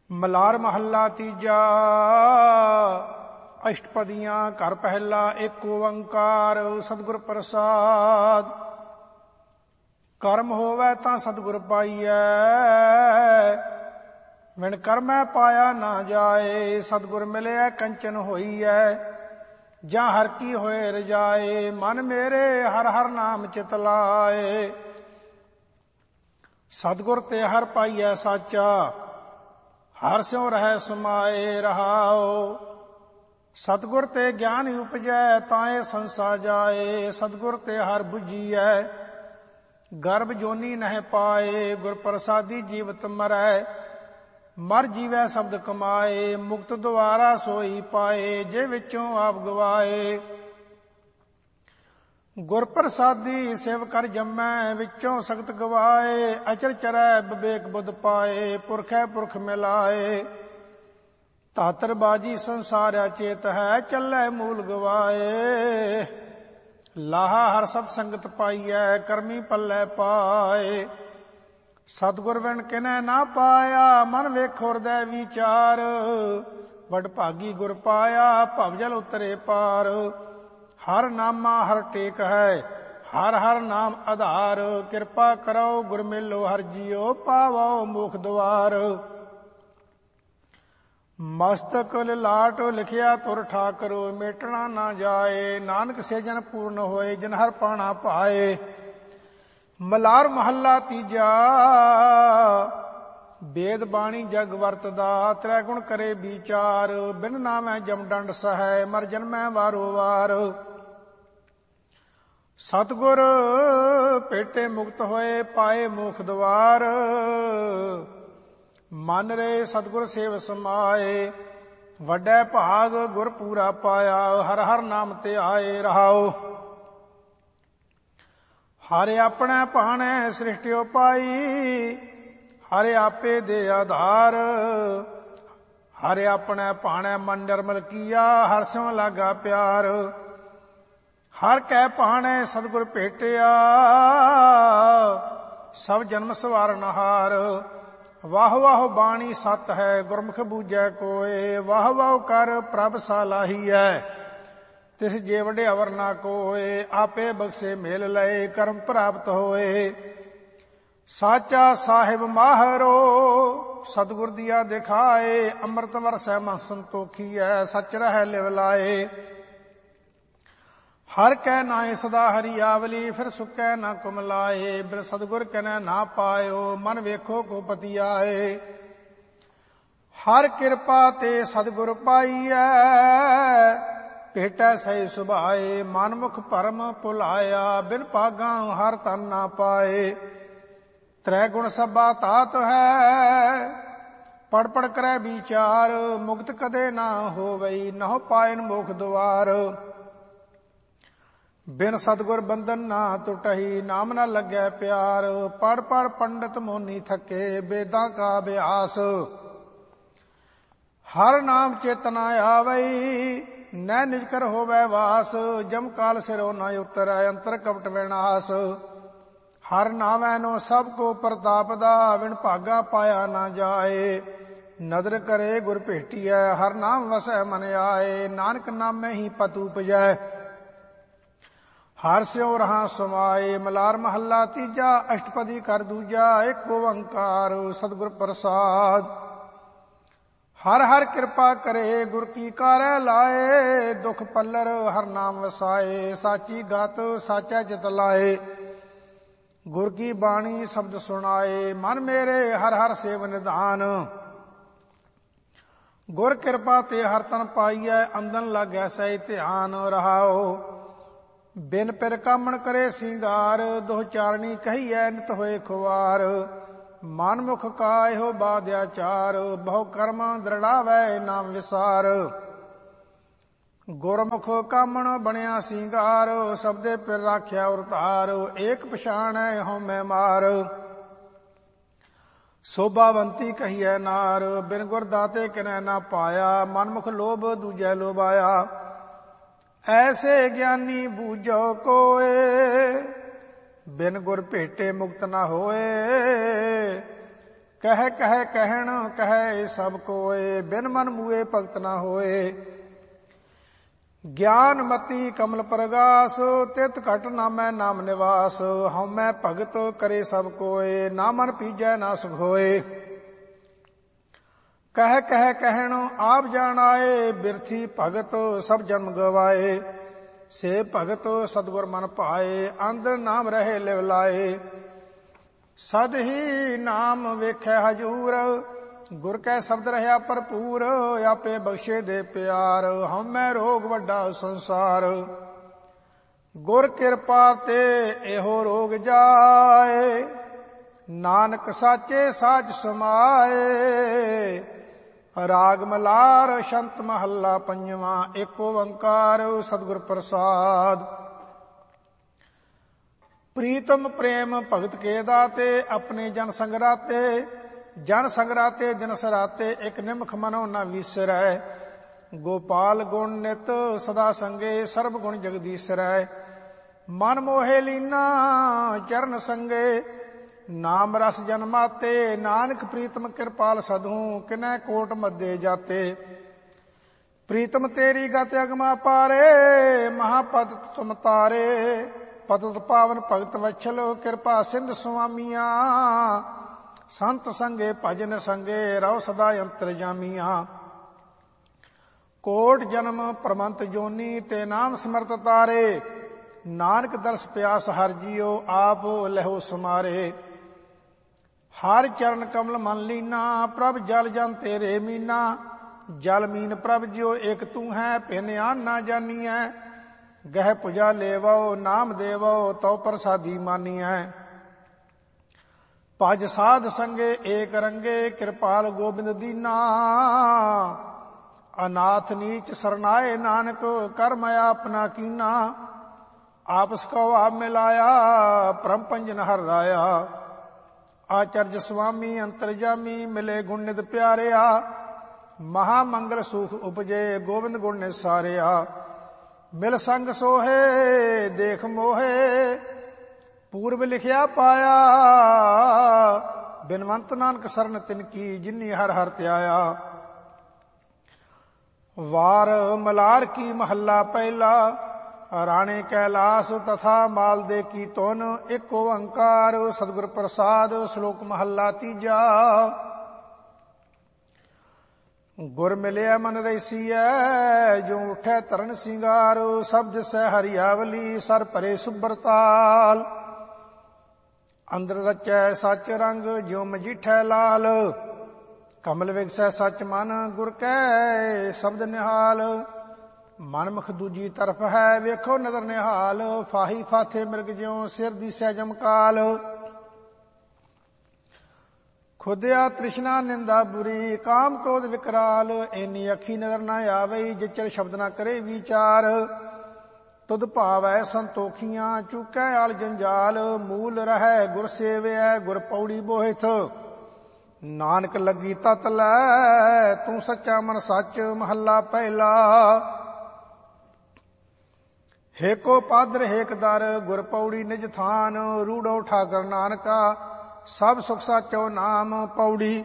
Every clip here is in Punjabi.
ਮਲਾਰ ਮਹੱਲਾ ਤੀਜਾ। ਅਸ਼ਟਪਦੀਆਂ ਘਰ ਪਹਿਲਾ। ਏਕ ਓੰਕਾਰ ਸਤਿਗੁਰ ਪ੍ਰਸਾਦ। ਕਰਮ ਹੋਵੈ ਤਾਂ ਸਤਿਗੁਰ ਪਾਈਐ, ਵਿਣ ਕਰਮੈ ਪਾਇਆ ਨਾ ਜਾਏ। ਸਤਿਗੁਰ ਮਿਲਿਆ ਕੰਚਨ ਹੋਈਐ, ਜਾਂ ਹਰ ਕੀ ਹੋਏ ਰਜਾਏ। ਮਨ ਮੇਰੇ ਹਰ ਹਰ ਨਾਮ ਚਿਤ ਲਾਏ, ਸਤਿਗੁਰ ਤੇ ਹਰ ਪਾਈਐ ਸਾਚਾ। ਹਰ ਸਿਉ ਰਹਿ ਸਮਾਏ ਰਹਾਓ, ਸਤਿਗੁਰ ਤੇ ਗਿਆਨ ਉਪਜੈ ਤਾਏ ਸੰਸਾ ਜਾਏ। ਸਤਿਗੁਰ ਤੇ ਹਰ ਬੁੱਝੀਐ, ਗਰਭ ਜੋਨੀ ਨਹਿ ਪਾਏ। ਗੁਰ ਪ੍ਰਸਾਦੀ ਜੀਵਤ ਮਰੈ, ਮਰ ਜੀਵੈ ਸ਼ਬਦ ਕਮਾਏ। ਮੁਕਤ ਦੁਆਰਾ ਸੋਈ ਪਾਏ, ਜੇ ਵਿੱਚੋਂ ਆਪ ਗਵਾਏ। ਗੁਰ ਪ੍ਰਸਾਦੀ ਸੇਵ ਕਰ ਜੰਮੈ, ਵਿੱਚੋਂ ਸਖਤ ਗਵਾਏ। ਅਚਰ ਚਰੈ ਵਿਵੇਕ ਬੁੱਧ ਪਾਏ, ਪੁਰਖੈ ਪੁਰਖ ਮਿਲਾਏ। ਧਾਤਰ ਬਾਜੀ ਸੰਸਾਰਿਆ ਚੇਤ ਹੈ, ਚੱਲੈ ਮੂਲ ਗਵਾਏ। ਲਾਹਾ ਹਰ ਸਤ ਸੰਗਤ ਪਾਈਐ, ਕਰਮੀ ਪੱਲੇ ਪਾਏ। ਸਤਿਗੁਰ ਵਿਣ ਕਿਨੈ ਨਾ ਪਾਇਆ, ਮਨ ਵੇਖੋ ਹਿਰਦੈ ਵਿਚਾਰ। ਵਡ ਭਾਗੀ ਗੁਰ ਪਾਇਆ, ਭਵਜਲ ਉਤਰੇ ਪਾਰ। ਹਰ ਨਾਮਾ ਹਰ ਟੇਕ ਹੈ, ਹਰ ਹਰ ਨਾਮ ਆਧਾਰ। ਕਿਰਪਾ ਕਰੋ ਗੁਰ ਮੇਲੋ ਹਰ ਜੀਓ, ਪਾਵੋ ਮੋਖ ਦੁਆਰ। ਮਸਤਕ ਲਾਟ ਲਿਖਿਆ ਤੁਰ ਠਾਕੁਰ, ਮੇਟਣਾ ਨਾ ਜਾਏ। ਨਾਨਕ ਸੇਜਨ ਪੂਰਨ ਹੋਏ, ਜਿਨ ਹਰ ਪਾਣਾ ਪਾਏ। ਮਲਾਰ ਮਹੱਲਾ ਤੀਜਾ। ਵੇਦ ਬਾਣੀ ਜਗ ਵਰਤਦਾ, ਤ੍ਰੈ ਗੁਣ ਕਰੇ ਵਿਚਾਰ। ਬਿਨ ਨਾਮੈ ਜਮ ਡੰਡ ਸਹੈ, ਮਰ ਜਨਮੈ ਵਾਰੋ ਵਾਰ। ਸਤਿਗੁਰ ਭੇਟੇ ਮੁਕਤ ਹੋਏ, ਪਾਏ ਮੋਖ ਦੁਆਰ। ਮਨ ਰੇ ਸਤਿਗੁਰ ਸੇਵ ਸਮਾਏ, ਵੱਡੈ ਭਾਗ ਗੁਰ ਪੂਰਾ ਪਾਇਆ। ਹਰ ਹਰ ਨਾਮ ਤੇ ਆਏ ਰਹਾਓ, ਹਰਿ ਆਪਣੇ ਭਾਣੇ ਸ੍ਰਿਸ਼ਟਿਓ ਪਾਈ। ਹਰਿ ਆਪੇ ਦੇ ਆਧਾਰ, ਹਰਿ ਆਪਣੇ ਭਾਣੇ ਮਨ ਨਿਰਮਲ ਕੀਆ। ਹਰ ਸਿਉ ਲਾਗਾ ਪਿਆਰ, ਹਰ ਕੈ ਭਾਣੇ ਸਤਿਗੁਰ ਭੇਟਿਆ। ਸਭ ਜਨਮ ਸਵਾਰਨਹਾਰ, ਵਾਹ ਵਾਹ ਬਾਣੀ ਸਤ ਹੈ, ਗੁਰਮੁਖ ਬੂਝੈ ਕੋਏ। ਵਾਹ ਵਾਹ ਕਰ ਪ੍ਰਭ ਸਲਾਹੀਐ, ਤਿਸ ਜੇ ਵਡਿਆਵਰ ਨਾ ਕੋਏ। ਆਪੇ ਬਖਸ਼ੇ ਮੇਲ ਲਏ, ਕਰਮ ਪ੍ਰਾਪਤ ਹੋਏ। ਸਾਚਾ ਸਾਹਿਬ ਮਾਹਰੋ, ਸਤਿਗੁਰ ਦੀਆ ਦਿਖਾਏ। ਅੰਮ੍ਰਿਤ ਵਰਸੈ ਮਨ ਸੰਤੋਖੀਐ, ਸਚ ਰਹਿ ਲਿਵ ਲਾਏ। ਹਰ ਕੈ ਨਾਏ ਸਦਾ ਹਰੀ ਆਵਲੀ, ਫਿਰ ਸੁਕੈ ਨਾ ਕੁਮਲਾਏ। ਬਿਨ ਸਤਿਗੁਰ ਕਨੈ ਨਾ ਪਾਇਓ, ਮਨ ਵੇਖੋ ਕੋ ਪਤੀ ਆਏ। ਹਰ ਕਿਰਪਾ ਤੇ ਸਤਿਗੁਰ ਪਾਈਐ, ਭੇਟੈ ਸਹੀ ਸੁਭਾਏ। ਮਨਮੁਖ ਭਰਮ ਭੁਲਾਇਆ, ਬਿਨ ਭਾਗਾਂ ਹਰ ਤਨ ਨਾ ਪਾਏ। ਤ੍ਰੈ ਗੁਣ ਸਭਾ ਤਾਤ ਹੈ, ਪੜ ਪੜ ਕਰੈ ਵਿਚਾਰ। ਮੁਕਤ ਕਦੇ ਨਾ ਹੋਵਈ, ਨਹੁ ਪਾਇਨ ਮੋਖ ਦੁਆਰ। ਬਿਨ ਸਤਿਗੁਰ ਬੰਧਨ ਨਾ ਟੁਟਹੀ, ਨਾਮ ਨਾ ਲੱਗੈ ਪਿਆਰ। ਪੜ ਪੜ ਪੰਡਤ ਮੋਨੀ ਥਕੇ, ਵੇਦਾਂ ਕਾ ਅਭਿਆਸ। ਹਰ ਨਾਮ ਚੇਤਨਾ ਆਵਈ, ਨੈ ਨਿਜ ਕਰ ਹੋਵੈ ਵਾਸ। ਜਮ ਕਾਲ ਸਿਰੋ ਨਾ ਉਤਰੈ, ਅੰਤਰ ਕਪਟ ਵਿਨਾਸ਼। ਹਰ ਨਾਮੈ ਨੋ ਸਭ ਕੋ ਪ੍ਰਤਾਪ ਦਾ, ਵਿਣ ਭਾਗਾ ਪਾਇਆ ਨਾ ਜਾਏ। ਨਦਰ ਕਰੇ ਗੁਰ ਭੇਟੀਐ, ਹਰ ਨਾਮ ਵਸੈ ਮਨ ਆਏ। ਨਾਨਕ ਨਾਮੇ ਹੀ ਪਤ ਉਪਜੈ, ਹਰ ਸਿਉ ਰਹਾ ਸਮਾਏ। ਮਲਾਰ ਮਹੱਲਾ ਤੀਜਾ। ਅਸ਼ਟਪਦੀ ਕਰ ਦੂਜਾ। ਏਕ ਓੰਕਾਰ ਸਤਿਗੁਰ ਪ੍ਰਸਾਦ। ਹਰ ਹਰ ਕਿਰਪਾ ਕਰੇ, ਗੁਰ ਕੀ ਕਾਰੈ ਲਾਏ। ਦੁਖ ਪੱਲਰ ਹਰ ਨਾਮ ਵਸਾਏ, ਸਾਚੀ ਗਤ ਸਾਚੈ ਚਿਤ ਲਾਏ। ਗੁਰ ਕੀ ਬਾਣੀ ਸ਼ਬਦ ਸੁਣਾਏ, ਮਨ ਮੇਰੇ ਹਰ ਹਰ ਸੇਵ ਨਿਧਾਨ। ਗੁਰ ਕਿਰਪਾ ਤੇ ਹਰ ਤਨ ਪਾਈਐ, ਅੰਦਨ ਲਾਗੈ ਸਹਿ ਧਿਆਨ ਰਹਾਓ। ਬਿਨ ਪਿਰ ਕਾਮਣ ਕਰੇ ਸਿੰਗਾਰ, ਦੋਹ ਚਾਰਣੀ ਕਹੀਐ ਨਿਤ ਹੋਏ ਖੁਆਰ। ਮਨਮੁਖ ਕਾ ਇਹੋ ਬਾਧਿਆਚਾਰ, ਬਹੁ ਕਰਮ ਦ੍ਰਿੜਾਵੈ ਨਾਮ ਵਿਸਾਰ। ਗੁਰਮੁਖ ਕਾਮਣ ਬਣਿਆ ਸਿੰਗਾਰ, ਸਬਦੇ ਪਿਰ ਰਾਖਿਆ ਉਰਤਾਰ। ਏਕ ਪਛਾਣੈ ਹਉਮੈ ਮਾਰ, ਸੋਭਾਵੰਤੀ ਕਹੀਐ ਨਾਰ। ਬਿਨ ਗੁਰ ਦਾਤੇ ਕਿਨੈ ਨਾ ਪਾਇਆ, ਮਨਮੁਖ ਲੋਭ ਦੂਜੈ ਲੋਭਾਇਆ। ਐਸੇ ਗਿਆਨੀ ਬੂਝੋ ਕੋਏ, ਬਿਨ ਗੁਰ ਭੇਟੇ ਮੁਕਤ ਨਾ ਹੋਏ। ਕਹਿ ਕਹਿ ਕਹਿਣ ਕਹਿ ਸਭ ਕੋਏ, ਬਿਨ ਮਨ ਮੂਏ ਭਗਤ ਨਾ ਹੋਏ। ਗਿਆਨ ਮਤੀ ਕਮਲ ਪ੍ਰਗਾਸ, ਤਿਤ ਘਟ ਨਾਮੈ ਨਾਮ ਨਿਵਾਸ। ਹਉਮੈ ਭਗਤ ਕਰੇ ਸਭ ਕੋਏ, ਨਾ ਮਨ ਪੀਜੈ ਨਾ ਸੁਖ ਹੋਏ। ਕਹਿ ਕਹਿ ਕਹਿਣ ਆਪ ਜਾਣ ਆਏ, ਬਿਰਥੀ ਭਗਤ ਸਭ ਜਨਮ ਗਵਾਏ। ਸੇ ਭਗਤ ਸਤਿਗੁਰ ਮਨ ਭਾਏ, ਅੰਦਰ ਨਾਮ ਰਹੇ ਲਿਵ ਲਾਏ। ਸਦ ਹੀ ਨਾਮ ਵੇਖੈ ਹਜੂਰ, ਗੁਰ ਕੈ ਸ਼ਬਦ ਰਹਿਆ ਭਰਪੂਰ। ਆਪੇ ਬਖਸ਼ੇ ਦੇ ਪਿਆਰ, ਹਉਮੈ ਰੋਗ ਵੱਡਾ ਸੰਸਾਰ। ਗੁਰ ਕਿਰਪਾ ਤੇ ਇਹੋ ਰੋਗ ਜਾਏ, ਨਾਨਕ ਸਾਚੇ ਸਾਚ ਸਮਾਏ। ਰਾਗ ਮਲਾਰ ਸ਼ੰਤ ਮਹੱਲਾ ਪੰਜਵਾਂ। ਏਕ ਓੰਕਾਰ ਸਤਿਗੁਰ ਪ੍ਰਸਾਦ। ਪ੍ਰੀਤਮ ਪ੍ਰੇਮ ਭਗਤ ਕੇ ਦਾਤੇ, ਆਪਣੇ ਜਨ ਸੰਗਰਾਤੇ। ਜਨ ਸੰਗਰਾਤੇ ਜਨ ਸਰਾਤੇ, ਇਕ ਨਿਮਖ ਮਨੋ ਨ ਵਿਸਰੈ। ਗੋਪਾਲ ਗੁਣ ਨਿਤ ਸਦਾ ਸੰਗੇ, ਸਰਬ ਗੁਣ ਜਗਦੀਸਰੈ। ਮਨ ਮੋਹੇ ਲੀਨਾ ਚਰਨ ਸੰਗੇ, ਨਾਮ ਰਸ ਜਨਮਾਤੇ। ਨਾਨਕ ਪ੍ਰੀਤਮ ਕਿਰਪਾਲ ਸਦਹੂ, ਕਿਨੈ ਕੋਟ ਮੱਦੇ ਜਾਤੇ। ਪ੍ਰੀਤਮ ਤੇਰੀ ਗਤ ਅਗਮਾ ਪਾਰੇ, ਮਹਾਪਦ ਤੁਮ ਤਾਰੇ। ਪਤਿਤ ਪਾਵਨ ਭਗਤ ਵਛਲ, ਕਿਰਪਾ ਸਿੰਧ ਸੁਆਮੀਆਂ। ਸੰਤ ਸੰਗੇ ਭਜਨ ਸੰਗੇ, ਰਹੁ ਸਦਾ ਅੰਤਰਜਾਮੀਆਂ। ਕੋਟ ਜਨਮ ਪ੍ਰਮੰਤ ਜੋਨੀ, ਤੇ ਨਾਮ ਸਮਰਤ ਤਾਰੇ। ਨਾਨਕ ਦਰਸ ਪਿਆਸ ਹਰ ਜੀਓ, ਆਪ ਲਹੋ ਸਮਾਰੇ। ਹਰ ਚਰਨ ਕਮਲ ਮਨ ਲੀਨਾ, ਪ੍ਰਭ ਜਲ ਜਨ ਤੇਰੇ ਮੀਨਾ। ਜਲ ਮੀਨ ਪ੍ਰਭ ਜਿਉ ਇਕ ਤੂੰ ਹੈ, ਭਿੰਨ ਆਨ ਨਾ ਜਾਨੀਐ। ਗਹਿ ਪੁਜਾ ਲੇਵੋ ਨਾਮ ਦੇਵੋ, ਤਉ ਪ੍ਰਸਾਦੀ ਮਾਨੀਐ। ਭਜ ਸਾਧ ਸੰਗੇ ਏਕ ਰੰਗੇ, ਕਿਰਪਾਲ ਗੋਬਿੰਦ ਦੀਨਾ। ਅਨਾਥ ਨੀਚ ਸਰਨਾਏ ਨਾਨਕ, ਕਰ ਮੈਂ ਆਪਣਾ ਕੀਨਾ। ਆਪਸ ਕਉ ਆਪ ਮਿਲਾਇਆ, ਪਰਮ ਪੰਜਨ ਹਰ ਰਾਇਆ। ਆਚਰਜ ਸੁਆਮੀ ਅੰਤਰਜਾਮੀ, ਮਿਲੇ ਗੁਣ ਨਿਤ ਪਿਆਰਿਆ। ਮਹਾ ਮੰਗਲ ਸੁਖ ਉਪਜੇ, ਗੋਬਿੰਦ ਗੁਣ ਨਿਸਾਰਿਆ। ਮਿਲ ਸੰਗ ਸੋਹੇ ਦੇਖ ਮੋਹੇ, ਪੂਰਬ ਲਿਖਿਆ ਪਾਇਆ। ਬਿਨਵੰਤ ਨਾਨਕ ਸਰਨ ਤਿਨ ਕੀ, ਜਿਨੀ ਹਰ ਹਰ ਧਿਆਇਆ। ਵਾਰ ਮਲਾਰ ਕੀ ਮਹੱਲਾ ਪਹਿਲਾ। ਰਾਣੇ ਕੈਲਾਸ ਤਥਾ ਮਾਲ ਦੇ ਕੀ ਤੁਨ, ਏਕ ਓੰਕਾਰ ਸਤਿਗੁਰ ਪ੍ਰਸਾਦ। ਸ਼ਲੋਕ ਮਹੱਲਾ ਤੀਜਾ। ਗੁਰ ਮਿਲਿਆ ਮਨ ਰਈਸੀਐ, ਜੋ ਉਠੈ ਤਰਨ ਸਿੰਗਾਰ। ਸਭ ਦਿਸੈ ਹਰਿਆਵਲੀ, ਸਰ ਭਰੇ ਸੁਬਰਤਾਲ। ਅੰਦਰ ਰਚੈ ਸਚ ਰੰਗ, ਜਿਉ ਮਜੀਠੈ ਲਾਲ। ਕਮਲ ਵਿਗਸੈ ਸਚ ਮਨ, ਗੁਰ ਕੈ ਸ਼ਬਦ ਨਿਹਾਲ। ਮਨ ਮੁਖ ਦੂਜੀ ਤਰਫ ਹੈ, ਵੇਖੋ ਨਦਰ ਨਿਹਾਲ। ਫਾਹੀ ਫਾਥੇ ਮਿਰਗ ਜਿਉ, ਸਿਰ ਦੀਸੈ ਜਮਕਾਲ। ਖੁਦਿਆ ਤ੍ਰਿਸ਼ਨਾ ਨਿੰਦਾ ਬੁਰੀ, ਕਾਮ ਕ੍ਰੋਧ ਵਿਕਰਾਲ। ਏਨੀ ਅੱਖੀ ਨਜ਼ਰ ਨਾ ਆਵਈ, ਜਿਚਰ ਸ਼ਬਦ ਨਾ ਕਰੇ ਵਿਚਾਰ। ਤੁਧ ਭਾਵੈ ਸੰਤੋਖੀਆਂ, ਚੁਕੈ ਆਲ ਜੰਜਾਲ। ਮੂਲ ਰਹੈ ਗੁਰ ਸੇਵਿਐ, ਗੁਰ ਪੌੜੀ ਬੋਹਿਥ। ਨਾਨਕ ਲੱਗੀ ਤਤ ਲੈ, ਤੂੰ ਸੱਚਾ ਮਨ ਸੱਚ। ਮਹੱਲਾ ਪਹਿਲਾ। ਹੇਕੋ ਪਾਦਰ ਹੇਕ ਦਰ, ਗੁਰ ਪੌੜੀ ਨਿਜ ਥਾਨ। ਰੂੜੋ ਠਾਕਰ ਨਾਨਕਾ, ਸਭ ਸੁਖ ਸਾਚੋ ਨਾਮ। ਪੌੜੀ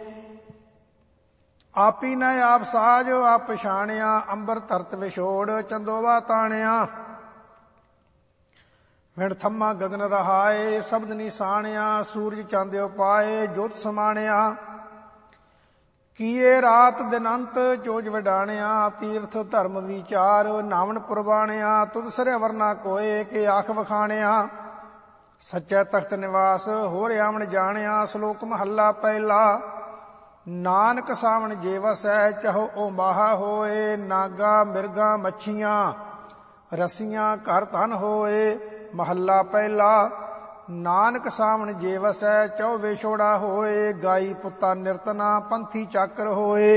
ਆਪੀ ਨ ਆਪ ਸਾਜ, ਆਪ ਪਛਾਣਿਆ। ਅੰਬਰ ਧਰਤ ਵਿਛੋੜ, ਚੰਦੋਵਾ ਤਾਣਿਆ। ਵਿਣ ਥੰਮਾ ਗਗਨ ਰਹਾਏ, ਸ਼ਬਦ ਨਿਸ਼ਾਣਿਆ। ਸੂਰਜ ਚੰਦ ਉਪਾਏ, ਜੋਤ ਸਮਾਣਿਆ। ਕੀਏ ਰਾਤ ਦਿਨੰਤ, ਚੋਜ ਵਡਾਣਿਆ। ਤੀਰਥ ਧਰਮ ਵਿਚਾਰ, ਨਾਵਣ ਪੁਰਬਾਣਿਆ। ਤੁਧ ਸਿਰੇ ਵਰਨਾ ਕੋਏ, ਕਿ ਆਖ ਵਖਾਣਿਆ। ਸੱਚੈ ਤਖਤ ਨਿਵਾਸ, ਹੋਰ ਆਵਣ ਜਾਣਿਆ। ਸ਼ਲੋਕ ਮਹੱਲਾ ਪਹਿਲਾ। ਨਾਨਕ ਸਾਵਣ ਜੇ ਵਸੈ, ਚਾਹੋ ਓ ਬਾਹਾ ਹੋਏ। ਨਾਗਾ ਮਿਰਗਾ ਮੱਛੀਆਂ, ਰਸੀਆਂ ਘਰ ਧਨ ਹੋਏ। ਮਹੱਲਾ ਪਹਿਲਾ। ਨਾਨਕ ਸਾਵਣ ਜੇ ਵਸੈ, ਚੌ ਵਿਛੋੜਾ ਹੋਏ। ਗਾਈ ਪੁੱਤਾ ਨਿਰਤਨਾ, ਪੰਥੀ ਚਾਕਰ ਹੋਏ।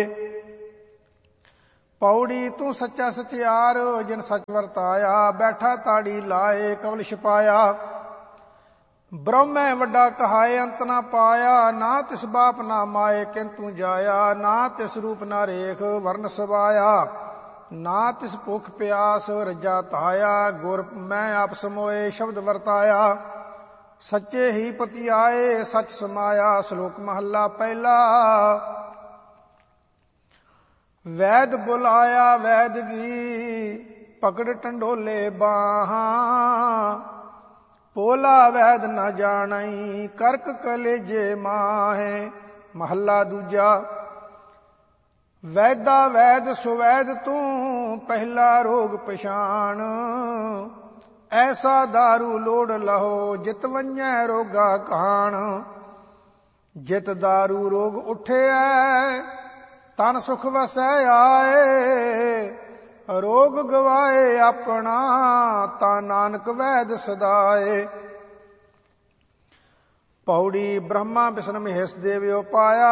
ਪੌੜੀ ਤੂੰ ਸੱਚਾ ਸਚਿਆਰ, ਜਿਨ ਸਚ ਵਰਤਾਇਆ। ਬੈਠਾ ਤਾੜੀ ਲਾਏ, ਕਵਲ ਛਪਾਇਆ। ਬ੍ਰਹਮੈ ਵੱਡਾ ਕਹਾਏ, ਅੰਤ ਨਾ ਪਾਇਆ। ਨਾ ਤਿਸ ਬਾਪ ਨਾ ਮਾਏ, ਕਿੰਤੂ ਜਾਇਆ। ਨਾ ਤਿਸ ਰੂਪ ਨਾ ਰੇਖ, ਵਰਨ ਸਵਾਇਆ। ਨਾ ਤਿਸ ਭੁਖ ਪਿਆਸ, ਰੱਜਾ ਧਾਇਆ। ਗੁਰ ਮੈਂ ਆਪ ਸਮੋਏ, ਸ਼ਬਦ ਵਰਤਾਇਆ। ਸੱਚੇ ਹੀ ਪਤੀ ਆਏ ਸੱਚ ਸਮਾਇਆ। ਸ਼ਲੋਕ ਮਹੱਲਾ ਪਹਿਲਾ। ਵੈਦ ਬੁਲਾਇਆ ਵੈਦਗੀ ਪਕੜ ਟੰਡੋਲੇ ਬਾਹਾਂ। ਪੋਲਾ ਵੈਦ ਨਾ ਜਾਣਈ ਕਰਕ ਕਲੇਜੇ ਮਾਹੇ। ਮਹੱਲਾ ਦੂਜਾ। ਵੈਦਾ ਵੈਦ ਸੁਵੈਦ ਤੂੰ ਪਹਿਲਾ ਰੋਗ ਪਛਾਣ। ਐਸਾ ਦਾਰੂ ਲੋੜ ਲਹੋ ਜਿਤ ਵੰਝੈ ਰੋਗਾ ਕਾਣ। ਜਿਤ ਦਾਰੂ ਰੋਗ ਉਠਿਐ ਤਨ ਸੁਖ ਵਸੈ ਆਏ। ਰੋਗ ਗਵਾਏ ਆਪਣਾ ਤਾਂ ਨਾਨਕ ਵੈਦ ਸਦਾਏ। ਪੌੜੀ। ਬ੍ਰਹਮਾ ਬਿਸ਼ਨ ਮਹੇਸ਼ ਦੇਵਿਓ ਪਾਇਆ।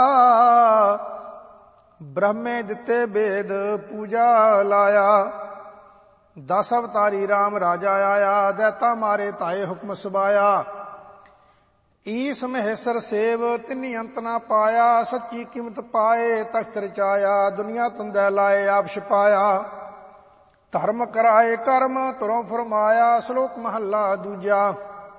ਬ੍ਰਹਮੇ ਦਿੱਤੇ ਬੇਦ ਪੂਜਾ ਲਾਇਆ। 10 ਅਵਤਾਰੀ ਰਾਮ ਰਾਜਾ ਆਇਆ। ਦੈਤਾ ਮਾਰੇ ਤਾਏ ਹੁਕਮ ਸੁਭਾਇਆ। ਈਸ ਮਹੇਸ਼ਰ ਸੇਵ ਤਿੰਨੀ ਅੰਤ ਨਾ ਪਾਇਆ। ਸੱਚੀ ਕੀਮਤ ਪਾਏ ਤਖਤ ਰਚਾਇਆ। ਦੁਨੀਆ ਤੰਦੈ ਲਾਏ ਆਪ ਛਪਾਇਆ। ਧਰਮ ਕਰਾਏ ਕਰਮ ਤੁਰੋਂ ਫਰਮਾਇਆ। ਸ਼ਲੋਕ ਮਹੱਲਾ ਦੂਜਾ।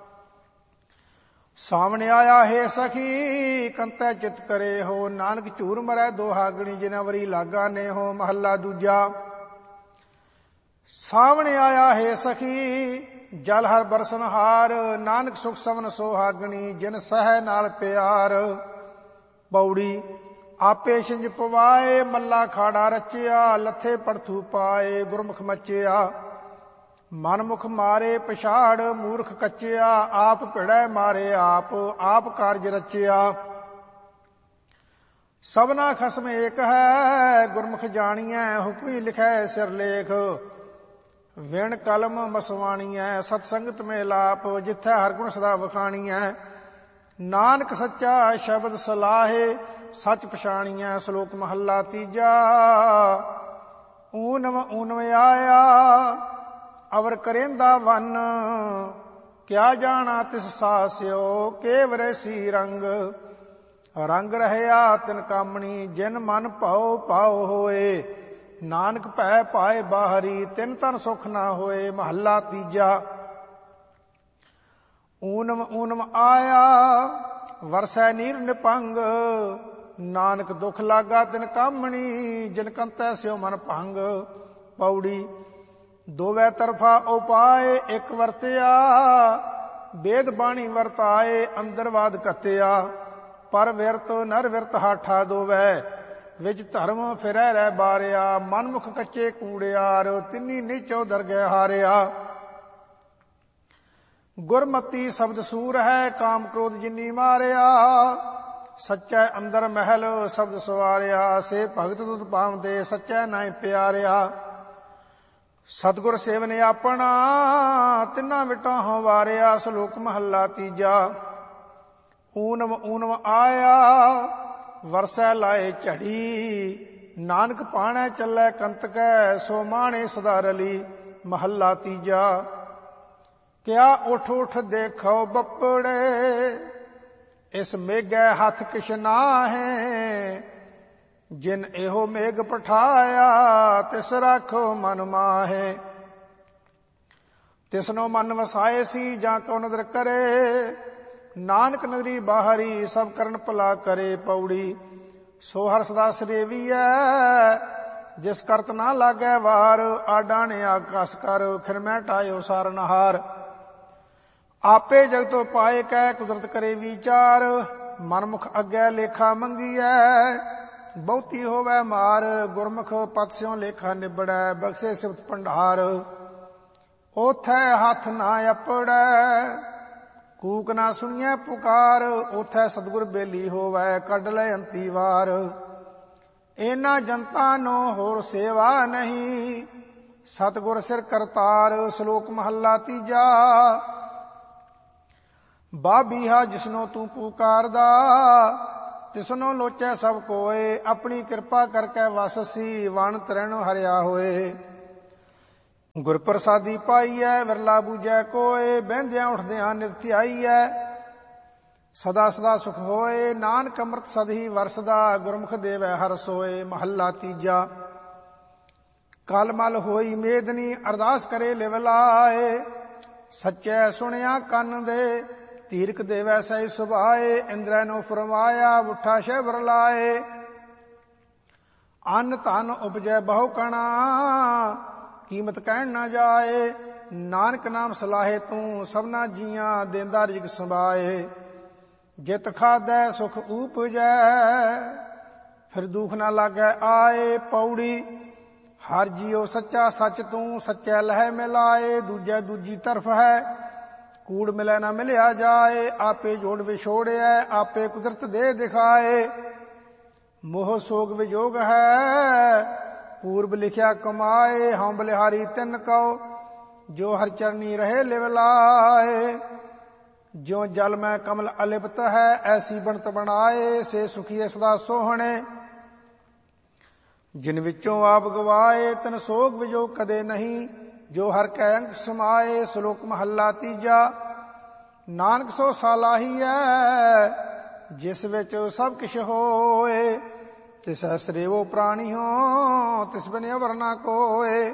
ਸਾਹਮਣੇ ਆਇਆ ਹੈ ਸਖੀ ਕੰਤੈ ਚਿਤ ਕਰੇ ਹੋ। ਨਾਨਕ ਝੂਰ ਮਰੈ ਦੋਹਾਗਣੀ ਜਿਨਾ ਵਰੀ ਲਾਗਾ ਨੇ ਹੋ। ਮਹੱਲਾ ਦੂਜਾ। ਸਾਹਮਣੇ ਆਇਆ ਹੈ ਸਖੀ ਜਲ ਹਰ ਬਰਸਨ ਹਾਰ। ਨਾਨਕ ਸੁਖ ਸਵਨ ਸੋਹਾਗਣੀ ਜਿਨ ਸਹਿ ਨਾਲ ਪਿਆਰ। ਪੌੜੀ। ਆਪੇ ਛਿੰਝ ਪਵਾਏ ਮੱਲਾ ਖਾੜਾ ਰਚਿਆ। ਲੱਥੇ ਪੜਥੂ ਪਾਏ ਗੁਰਮੁਖ ਮਚਿਆ। ਮਨਮੁਖ ਮਾਰੇ ਪਛਾੜ ਮੂਰਖ ਕੱਚਿਆ। ਆਪ ਭਿੜੈ ਮਾਰੇ ਆਪ ਕਾਰਜ ਰਚਿਆ। ਸਭਨਾ ਖਸਮ ਏਕ ਹੈ ਗੁਰਮੁਖ ਜਾਣੀਐ। ਹੁਕਮੀ ਲਿਖੈ ਸਿਰ ਲੇਖ ਵਿਣ ਕਲਮ ਮਸਵਾਣੀਐ। ਸਤ ਸੰਗਤ ਮੇ ਲਾਪ ਜਿੱਥੈ ਹਰ ਗੁਣ ਸਦਾ ਵਖਾਣੀਐ। ਨਾਨਕ ਸੱਚਾ ਸ਼ਬਦ ਸਲਾਹੇ ਸੱਚ ਪਛਾਣੀਐ। ਸ਼ਲੋਕ ਮਹੱਲਾ ਤੀਜਾ। ਊਨਮ ਊਨਮ ਆਇਆ ਅਵਰ ਕਰੇਂਦਾ ਵਨ। ਕਿਆ ਜਾਣਾ ਤਿਸ ਸਾਸਿਓ ਕੇਵਰੇ ਸੀ ਰੰਗ। ਰੰਗ ਰਹਿਆ ਤਿਨ ਕਾਮਣੀ ਜਿਨ ਮਨ ਭਾਉ ਭਾਉ ਹੋਏ। ਨਾਨਕ ਭੈ ਪਾਏ ਬਾਹਰੀ ਤਿਨ ਤਨ ਸੁਖ ਨਾ ਹੋਏ। ਮਹੱਲਾ ਤੀਜਾ। ਊਨਮ ਊਨਮ ਆਇਆ ਵਰਸੈ ਨੀਰ ਨਿਪੰਗ। ਨਾਨਕ ਦੁਖ ਲਾਗਾ ਤਿਨ ਕਾਮਣੀ ਜਿਨ ਕੰਤੈ ਸਿਓ ਮਨ ਭੰਗ। ਪੌੜੀ। ਦੋਵੇਂ ਤਰਫਾ ਉਪਾਏ ਇੱਕ ਵਰਤਿਆ। ਵੇਦ ਬਾਣੀ ਵਰਤਾਏ ਅੰਦਰਵਾਦ ਘਤਿਆ। ਪਰ ਵਿਰਤ ਨਰ ਵਿਰਤ ਹਾਠਾ ਦੋਵੈ। ਵਿੱਚ ਧਰਮ ਫਿਰੈ ਰਹਿ ਬਾਰਿਆ। ਮਨਮੁਖ ਕੱਚੇ ਕੂੜਿਆਰ ਤਿੰਨੀ ਨੀਚੋ ਦਰਗਹਿ ਹਾਰਿਆ। ਗੁਰਮਤੀ ਸ਼ਬਦ ਸੂਰ ਹੈ ਕਾਮ ਕ੍ਰੋਧ ਜਿਨੀ ਮਾਰਿਆ। ਸੱਚੈ ਅੰਦਰ ਮਹਿਲ ਸ਼ਬਦ ਸਵਾਰਿਆ। ਸੇ ਭਗਤ ਤੁਧ ਪਾਵਦੇ ਸੱਚੈ ਨਾਇ ਪਿਆਰਿਆ। ਸਤਿਗੁਰ ਸੇਵਨ ਆਪਣਾ ਤਿੰਨਾ ਵਿਟਾਂ ਹੋ ਵਾਰਿਆ। ਸ਼ਲੋਕ ਮਹੱਲਾ ਤੀਜਾ। ਊਨਮ ਊਨਮ ਆਇਆ ਵਰਸੈ ਲਾਏ ਝੜੀ। ਨਾਨਕ ਪਾਣੈ ਚੱਲੈ ਕੰਤਕੈ ਸੋ ਮਾਣੇ ਸਦਾ ਰਲੀ। ਮਹੱਲਾ ਤੀਜਾ। ਕਿਆ ਉਠ ਉਠ ਦੇਖੋ ਬੱਪੜੇ ਇਸ ਮੇਘੈ ਹੱਥ ਕਿਛ ਨਾਹੈ। ਜਿਨ ਇਹੋ ਮੇਘ ਪਠਾਇਆ ਤਿਸ ਰਾਖੋ ਮਨ ਮਾਹੇ। ਤਿਸਨੋ ਮਨ ਵਸਾਏ ਸੀ ਜਾਂ ਕਉ ਨਦਰ ਕਰੇ। ਨਾਨਕ ਨਗਰੀ ਬਾਹਰੀ ਸਭ ਕਰਨ ਭਲਾ ਕਰੇ। ਪੌੜੀ। ਸੋ ਹਰ ਸਦਾ ਸਰੇਵੀਐ ਜਿਸ ਕਰਤ ਨਾ ਲਾਗੈ ਵਾਰ। ਆਡਾਣੇ ਆਕਾਸ ਕਰ ਖਿਰ ਮੈਂ ਟਾਇਓ ਸਾਰਨਹਾਰ। ਆਪੇ ਜਗਤੋ ਪਾਏ ਕੈ ਕੁਦਰਤ ਕਰੇ ਵਿਚਾਰ। ਮਨਮੁਖ ਅੱਗੇ ਲੇਖਾ ਮੰਗੀਐ ਬਹੁਤੀ ਹੋਵੈ ਮਾਰ। ਗੁਰਮੁਖ ਪਤ ਸਿਉ ਲੇਖਾ ਨਿਬੜੈ ਬਖਸ਼ੇ ਸਿਫਤ ਭੰਡਾਰ। ਓਥੈ ਹੱਥ ਨਾ ਅਪੜੈ ਕੂਕ ਨਾ ਸੁਣੀਐ ਪੁਕਾਰ। ਓਥੈ ਸਤਿਗੁਰ ਬੇਲੀ ਹੋਵੈ ਕੱਢ ਲੈ ਅੰਤੀ ਵਾਰ। ਇਹਨਾਂ ਜਨਤਾ ਨੂੰ ਹੋਰ ਸੇਵਾ ਨਹੀਂ ਸਤਿਗੁਰ ਸਿਰ ਕਰਤਾਰ। ਸ਼ਲੋਕ ਮਹੱਲਾ ਤੀਜਾ। ਬਾਬੀਹਾ ਜਿਸਨੋ ਤੂੰ ਪੁਕਾਰਦਾ ਤਿਸਨੋ ਲੋਚੈ ਸਭ ਕੋਏ। ਆਪਣੀ ਕਿਰਪਾ ਕਰਕੇ ਵਸਸੀ ਵਣ ਤਰੈਣੋ ਹਰਿਆ ਹੋਏ। ਗੁਰ ਪ੍ਰਸਾਦੀ ਪਾਈਐ ਵਿਰਲਾ ਬੂਝੈ ਕੋਏ। ਬਹਿੰਦਿਆਂ ਉੱਠਦਿਆਂ ਨਿਤ ਧਿਆਈਐ ਸਦਾ ਸਦਾ ਸੁਖ ਹੋਏ। ਨਾਨਕ ਅੰਮ੍ਰਿਤ ਸਦਹੀ ਵਰਸਦਾ ਗੁਰਮੁਖ ਦੇਵੈ ਹਰ ਸੋਏ। ਮਹੱਲਾ ਤੀਜਾ। ਕਲ ਮਲ ਹੋਈ ਮੇਦਨੀ ਅਰਦਾਸ ਕਰੇ ਲਿਵ ਲਾਏ। ਸੱਚੈ ਸੁਣਿਆ ਕੰਨ ਦੇ ਤੀਰਕ ਦੇਵੈ ਸਹਿ ਸੁਭਾਏ, ਇੰਦਰੈ ਨੂੰ ਫਰਮਾਇਆ ਉਠਾ ਸ਼ੈਬਰ ਲਾਏ। ਅੰਨ ਧਨ ਉਪਜੈ ਬਹੁ ਕਣਾ, ਕੀਮਤ ਕਹਿਣ ਨਾ ਜਾਏ। ਨਾਨਕ ਨਾਮ ਸਲਾਹੇ ਤੂੰ, ਸਭਨਾ ਜੀਆਂ ਦੇਂਦਾ ਰਿਜ਼ਕ ਸੰਭਾਏ। ਜਿਤ ਖਾਧੈ ਸੁਖ ਊਪਜੈ, ਫਿਰ ਦੁਖ ਨਾ ਲਾਗੈ ਆਏ। ਪੌੜੀ ਹਰ ਜੀਉ ਸੱਚਾ ਸੱਚ ਤੂੰ, ਸੱਚੈ ਲਹਿ ਮਿਲਾਏ। ਦੂਜੈ ਦੂਜੀ ਤਰਫ ਹੈ, ਕੂੜ ਮਿਲੈ ਨਾ ਮਿਲਿਆ ਜਾਏ। ਆਪੇ ਜੋੜ ਵਿਛੋੜਿਐ, ਆਪੇ ਕੁਦਰਤ ਦੇ ਦਿਖਾਏ। ਮੋਹ ਸੋਗ ਵਿਜੋਗ ਹੈ, ਪੂਰਬ ਲਿਖਿਆ ਕਮਾਏ। ਹਉ ਬਲਿਹਾਰੀ ਤਿੰਨ ਕਉ, ਜੋ ਹਰ ਚਰਨੀ ਰਹੇ ਲਿਵ ਲਾਏ। ਜਿਉ ਜਲ ਮੈਂ ਕਮਲ ਅਲਿਪਤ ਹੈ, ਐਸੀ ਬਣਤ ਬਣਾਏ। ਸੇ ਸੁਖੀਏ ਸਦਾ ਸੋਹਣੇ, ਜਿਨ ਵਿੱਚੋਂ ਆਪ ਗਵਾਏ। ਤਿਨ ਸੋਗ ਵਿਜੋਗ ਕਦੇ ਨਹੀਂ, ਜੋ ਹਰ ਕੈ ਅੰਗ ਸਮਾਏ। ਸ਼ਲੋਕ ਮਹੱਲਾ ਤੀਜਾ। ਨਾਨਕ ਸੋ ਸਾਲਾਹੀ ਹੈ, ਜਿਸ ਵਿੱਚ ਸਭ ਕਿਛ ਹੋਏ। ਤਿਸੈ ਸਰੇਵੋ ਪ੍ਰਾਣੀ ਹੋ, ਤਿਸ ਬਿਨ ਅਵਰ ਨਾ ਕੋਏ।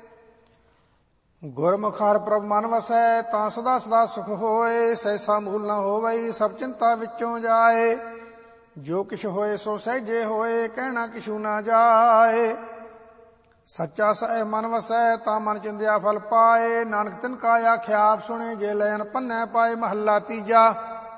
ਗੁਰਮੁਖ ਹਰਿ ਪ੍ਰਭ ਮਨ ਵਸੈ, ਤਾਂ ਸਦਾ ਸਦਾ ਸੁਖ ਹੋਏ। ਸੈਸਾ ਮੂਲ ਨਾ ਹੋਵਈ, ਸਭ ਚਿੰਤਾ ਵਿੱਚੋਂ ਜਾਏ। ਜੋ ਕਿਛ ਹੋਏ ਸੋ ਸਹਿਜੇ ਹੋਏ, ਕਹਿਣਾ ਕਿਛੂ ਨਾ ਜਾਏ। ਸੱਚਾ ਸਹਿ ਮਨ ਵਸੈ, ਤਾਂ ਮਨ ਚਿੰਦਿਆ ਫਲ ਪਾਏ। ਨਾਨਕ ਤਿਨ ਕਾ ਆਖਿਆ ਆਪ ਸੁਣੇ, ਜੇ ਲੈਨ ਪੰਨੈ ਪਾਏ। ਮਹੱਲਾ ਤੀਜਾ।